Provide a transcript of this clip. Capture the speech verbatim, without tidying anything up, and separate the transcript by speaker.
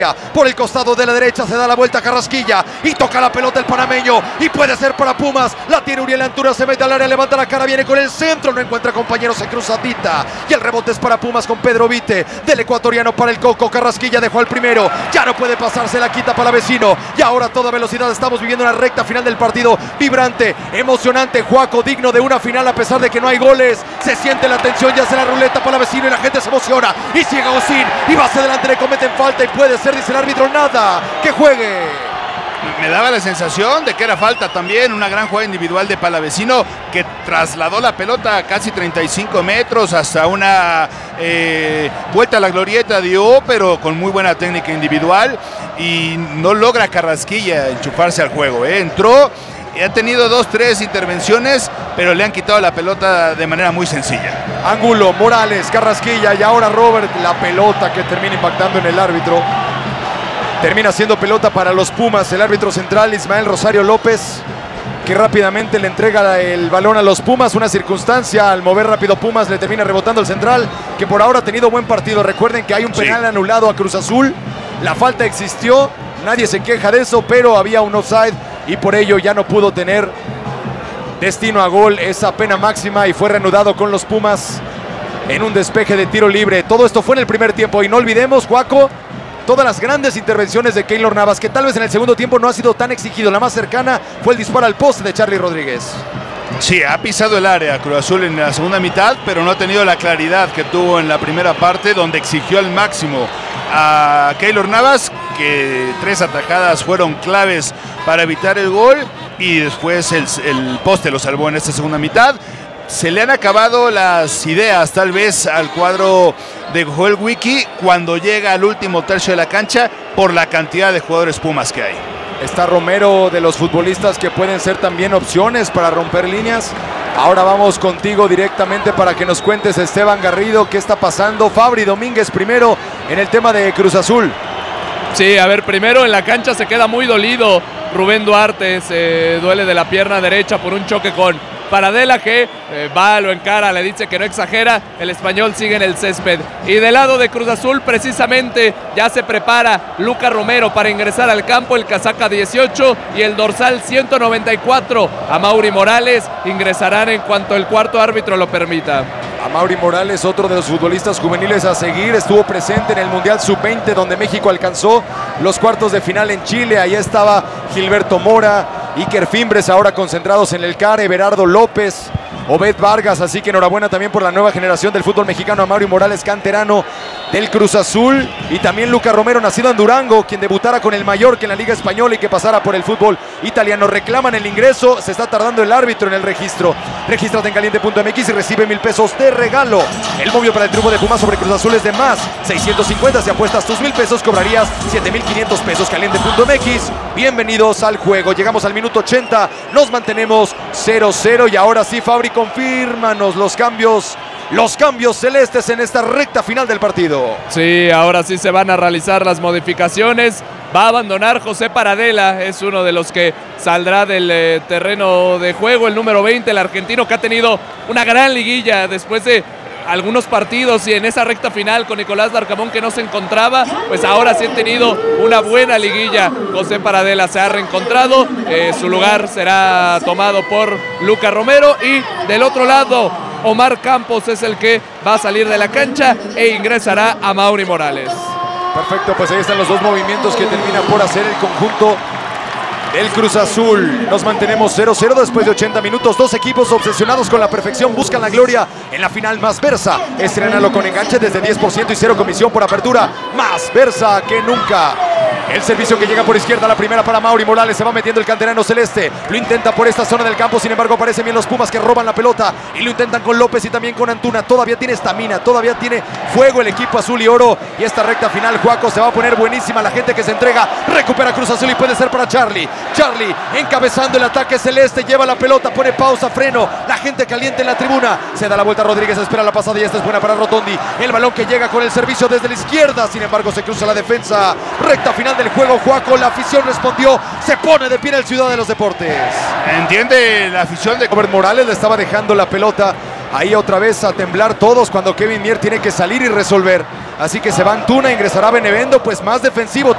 Speaker 1: Por el costado de la derecha se da la vuelta a Carrasquilla y toca la pelota el panameño y puede ser para Pumas. La tiene Uriel Antuna, se mete al área, levanta la cara, viene con el centro, no encuentra compañeros, se cruzadita y el rebote es para Pumas con Pedro Vite, del ecuatoriano para el Coco. Carrasquilla dejó al primero, ya no puede pasarse, la quita para Vecino y ahora a toda velocidad estamos viviendo una recta final del partido vibrante, emocionante, Juaco, digno de una final a pesar de que no hay goles. Se siente la tensión, ya se la ruleta para Vecino y la gente se emociona y sigue Gocín y va hacia adelante, le cometen falta y puede ser, dice el árbitro, nada, que juegue.
Speaker 2: Me daba la sensación de que era falta también, una gran jugada individual de Palavecino que trasladó la pelota a casi treinta y cinco metros hasta una eh, vuelta a la glorieta dio, pero con muy buena técnica individual y no logra Carrasquilla enchufarse al juego, ¿eh? Entró y ha tenido dos, tres intervenciones, pero le han quitado la pelota de manera muy sencilla.
Speaker 1: Ángulo, Morales, Carrasquilla y ahora Robert, la pelota que termina impactando en el árbitro. Termina siendo pelota para los Pumas, el árbitro central Ismael Rosario López, que rápidamente le entrega el balón a los Pumas. Una circunstancia, al mover rápido Pumas le termina rebotando el central, que por ahora ha tenido buen partido. Recuerden que hay un penal sí. anulado a Cruz Azul, la falta existió, nadie se queja de eso, pero había un offside y por ello ya no pudo tener destino a gol esa pena máxima y fue reanudado con los Pumas en un despeje de tiro libre. Todo esto fue en el primer tiempo y no olvidemos, Juaco, todas las grandes intervenciones de Keylor Navas, que tal vez en el segundo tiempo no ha sido tan exigido. La más cercana fue el disparo al poste de Charly Rodríguez.
Speaker 2: Sí, ha pisado el área Cruz Azul en la segunda mitad, pero no ha tenido la claridad que tuvo en la primera parte, donde exigió al máximo a Keylor Navas, que tres atajadas fueron claves para evitar el gol y después el, el poste lo salvó en esta segunda mitad. Se le han acabado las ideas tal vez al cuadro de Joel Wiki cuando llega al último tercio de la cancha por la cantidad de jugadores Pumas que hay.
Speaker 1: Está Romero, de los futbolistas que pueden ser también opciones para romper líneas. Ahora vamos contigo directamente para que nos cuentes, Esteban Garrido, qué está pasando. Fabri Domínguez primero en el tema de Cruz Azul.
Speaker 3: Sí, a ver, primero en la cancha se queda muy dolido Rubén Duarte, se duele de la pierna derecha por un choque con Paradela, que eh, va, lo encara, le dice que no exagera. El español sigue en el césped. Y del lado de Cruz Azul, precisamente, ya se prepara Luca Romero para ingresar al campo. El casaca dieciocho y el dorsal ciento noventa y cuatro. Amaury Morales ingresarán en cuanto el cuarto árbitro lo permita.
Speaker 1: Amaury Morales, otro de los futbolistas juveniles a seguir, estuvo presente en el Mundial sub veinte, donde México alcanzó los cuartos de final en Chile. Ahí estaba Gilberto Mora, Iker Fimbres, ahora concentrados en el C A R, Everardo López, Obed Vargas, así que enhorabuena también por la nueva generación del fútbol mexicano. Amaury Morales, canterano del Cruz Azul, y también Luca Romero, nacido en Durango, quien debutara con el Mallorca en la Liga Española y que pasara por el fútbol italiano. Reclaman el ingreso, se está tardando el árbitro en el registro. Regístrate en caliente punto m x y recibe mil pesos de regalo. El movio para el triunfo de Pumas sobre Cruz Azul es de más seiscientos cincuenta. Si apuestas tus mil pesos, cobrarías siete mil quinientos pesos. caliente punto m x. Bienvenidos al juego. Llegamos al minuto ochenta, nos mantenemos cero cero y ahora sí, Fabri, confírmanos los cambios. Los cambios celestes en esta recta final del partido.
Speaker 3: Sí, ahora sí se van a realizar las modificaciones. Va a abandonar José Paradela, es uno de los que saldrá del eh, terreno de juego. El número veinte, el argentino, que ha tenido una gran liguilla después de algunos partidos y en esa recta final con Nicolás Larcamón, que no se encontraba, pues ahora sí han tenido una buena liguilla. José Paradela se ha reencontrado, eh, su lugar será tomado por Luca Romero y del otro lado Omar Campos es el que va a salir de la cancha e ingresará Amaury Morales.
Speaker 1: Perfecto, pues ahí están los dos movimientos que termina por hacer el conjunto del Cruz Azul. Nos mantenemos cero cero después de ochenta minutos. Dos equipos obsesionados con la perfección buscan la gloria en la final. Más Versa, estrénalo con enganche desde diez por ciento y cero comisión por apertura. Más Versa que nunca. El servicio que llega por izquierda, la primera para Amaury Morales, se va metiendo el canterano celeste, lo intenta por esta zona del campo, sin embargo aparecen bien los Pumas que roban la pelota y lo intentan con López y también con Antuna. Todavía tiene estamina, todavía tiene fuego el equipo azul y oro, y esta recta final, Juaco, se va a poner buenísima. La gente que se entrega, recupera Cruz Azul y puede ser para Charly. Charly encabezando el ataque celeste, lleva la pelota, pone pausa, freno, la gente caliente en la tribuna, se da la vuelta Rodríguez, espera la pasada y esta es buena para Rotondi. El balón que llega con el servicio desde la izquierda, sin embargo se cruza la defensa. Recta final del juego, Juaco, la afición respondió, se pone de pie en el Ciudad de los Deportes.
Speaker 2: Entiende la afición de
Speaker 1: Robert Morales, le estaba dejando la pelota ahí otra vez a temblar todos cuando Kevin Mier tiene que salir y resolver. Así que se va Antuna, ingresará Benevendo, pues más defensivo.